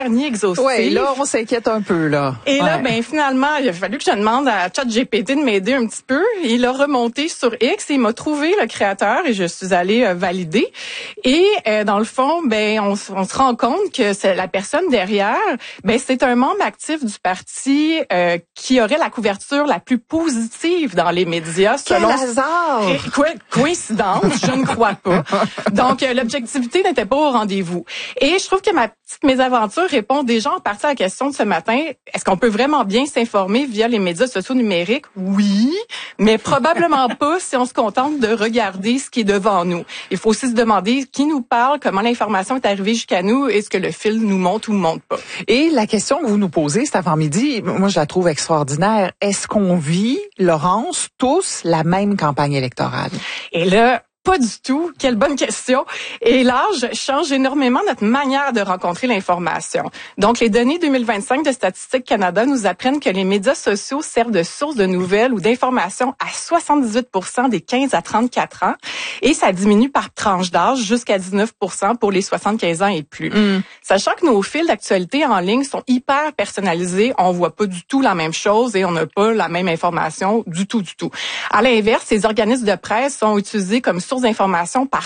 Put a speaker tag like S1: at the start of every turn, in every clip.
S1: ni exhaustif.
S2: Oui, là, on s'inquiète un peu, là.
S1: Et là, finalement, il a fallu que je demande à ChatGPT de m'aider un petit peu. Il a remonté sur X et il m'a trouvé le créateur et je suis allée valider. Et dans le fond, on se rend compte que c'est la personne derrière, c'est un membre actif du parti qui aurait la couverture la plus positive dans les médias.
S2: Quel hasard!
S1: Coïncidence, je ne crois pas. Donc, l'objectivité n'était pas au rendez-vous. Et je trouve que ma petite mésaventure répond déjà en partie à la question de ce matin. Est-ce qu'on peut vraiment bien s'informer via les médias sociaux numériques? Oui, mais probablement pas si on se contente de regarder ce qui est devant nous. Il faut aussi se demander qui nous parle, comment l'information est arrivée jusqu'à nous, est-ce que le fil nous monte ou monte pas.
S2: Et la question que vous nous posez cet avant-midi, moi je la trouve extraordinaire. Est-ce qu'on vit, Laurence, tous la même campagne électorale?
S1: Et là, pas du tout. Quelle bonne question. Et l'âge change énormément notre manière de rencontrer l'information. Donc, les données 2025 de Statistique Canada nous apprennent que les médias sociaux servent de source de nouvelles ou d'informations à 78% des 15 à 34 ans. Et ça diminue par tranche d'âge jusqu'à 19% pour les 75 ans et plus. Sachant que nos fils d'actualité en ligne sont hyper personnalisés, on voit pas du tout la même chose et on n'a pas la même information du tout. À l'inverse, ces organismes de presse sont utilisés comme source d'information par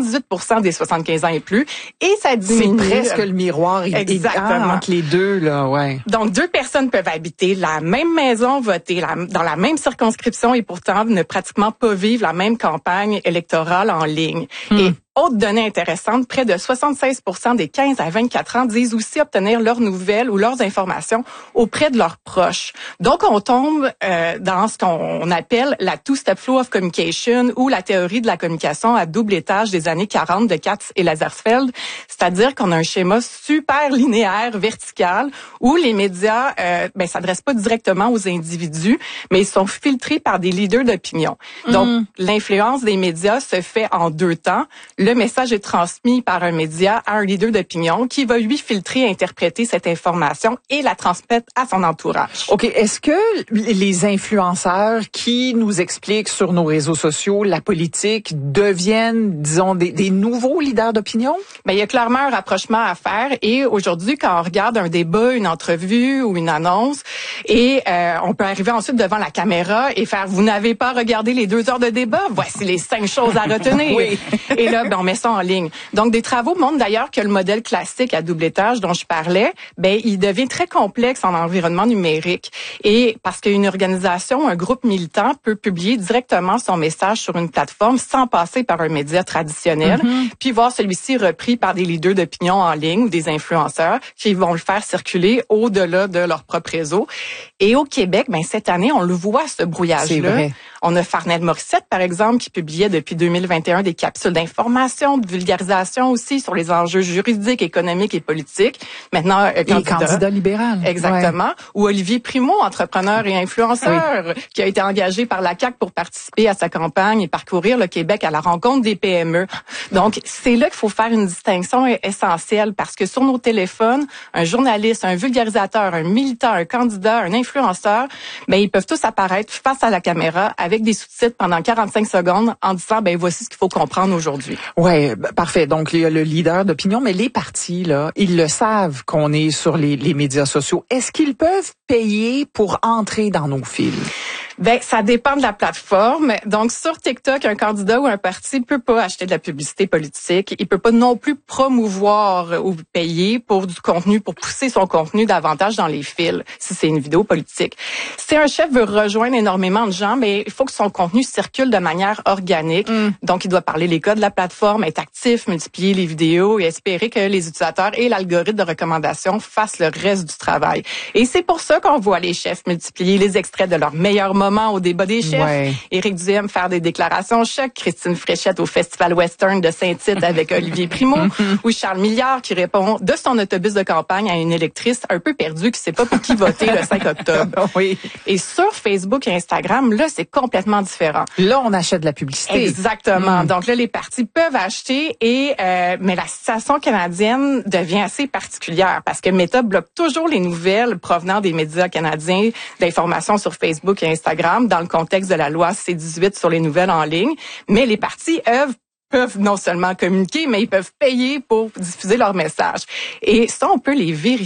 S1: 78% des 75 ans et plus, et ça diminue.
S2: C'est presque le miroir entre les deux, là, ouais.
S1: Donc, deux personnes peuvent habiter la même maison, voter dans la même circonscription et pourtant ne pratiquement pas vivre la même campagne électorale en ligne. Et autre donnée intéressante, près de 76% des 15 à 24 ans disent aussi obtenir leurs nouvelles ou leurs informations auprès de leurs proches. Donc, on tombe dans ce qu'on appelle la two-step flow of communication ou la théorie de la communication à double étage des années 40 de Katz et Lazarsfeld. C'est-à-dire qu'on a un schéma super linéaire, vertical, où les médias s'adressent pas directement aux individus, mais ils sont filtrés par des leaders d'opinion. Donc, l'influence des médias se fait en deux temps. Le message est transmis par un média à un leader d'opinion qui va lui filtrer et interpréter cette information et la transmettre à son entourage.
S2: OK. Est-ce que les influenceurs qui nous expliquent sur nos réseaux sociaux la politique deviennent, disons, des nouveaux leaders d'opinion?
S1: Il y a clairement un rapprochement à faire. Et aujourd'hui, quand on regarde un débat, une entrevue ou une annonce, et on peut arriver ensuite devant la caméra et faire « Vous n'avez pas regardé les 2 heures de débat? Voici les 5 choses à retenir. »
S2: Oui.
S1: Et là, on met ça en ligne. Donc, des travaux montrent d'ailleurs que le modèle classique à double étage dont je parlais, il devient très complexe en environnement numérique. Et parce qu'une organisation, un groupe militant peut publier directement son message sur une plateforme sans passer par un média traditionnel, puis voir celui-ci repris par des leaders d'opinion en ligne ou des influenceurs qui vont le faire circuler au-delà de leur propre réseau. Et au Québec, cette année, on le voit, ce brouillage-là.
S2: C'est vrai.
S1: On a Farnell Morissette, par exemple, qui publiait depuis 2021 des capsules d'information, de vulgarisation aussi sur les enjeux juridiques, économiques et politiques. Maintenant,
S2: candidat libéral.
S1: Exactement.
S2: Ouais.
S1: Ou Olivier Primo, entrepreneur et influenceur, qui a été engagé par la CAQ pour participer à sa campagne et parcourir le Québec à la rencontre des PME. Donc, c'est là qu'il faut faire une distinction essentielle parce que sur nos téléphones, un journaliste, un vulgarisateur, un militant, un candidat, un influenceur, ils peuvent tous apparaître face à la caméra avec des sous-titres pendant 45 secondes en disant, voici ce qu'il faut comprendre aujourd'hui.
S2: Ouais, parfait. Donc, il y a le leader d'opinion, mais les partis, là, ils le savent qu'on est sur les médias sociaux. Est-ce qu'ils peuvent payer pour entrer dans nos fils?
S1: Ça dépend de la plateforme. Donc, sur TikTok, un candidat ou un parti peut pas acheter de la publicité politique. Il peut pas non plus promouvoir ou payer pour du contenu, pour pousser son contenu davantage dans les fils, si c'est une vidéo politique. Si un chef veut rejoindre énormément de gens, il faut que son contenu circule de manière organique. Donc, il doit parler les codes de la plateforme, être actif, multiplier les vidéos et espérer que les utilisateurs et l'algorithme de recommandation fassent le reste du travail. Et c'est pour ça qu'on voit les chefs multiplier les extraits de leurs meilleurs moments au débat des chefs.
S2: Ouais.
S1: Éric Duhem faire des déclarations choc, Christine Fréchette au Festival Western de Saint-Tite avec Olivier Primo, ou Charles Milliard qui répond de son autobus de campagne à une électrice un peu perdue qui sait pas pour qui voter le 5 octobre.
S2: Oui.
S1: Et sur Facebook et Instagram, là, c'est complètement différent.
S2: Là, on achète de la publicité.
S1: Exactement. Donc là, les partis peuvent acheter mais la situation canadienne devient assez particulière parce que Meta bloque toujours les nouvelles provenant des médias canadiens d'informations sur Facebook et Instagram dans le contexte de la loi C-18 sur les nouvelles en ligne. Mais les partis peuvent non seulement communiquer, mais ils peuvent payer pour diffuser leur message. Et ça, on peut les vérifier.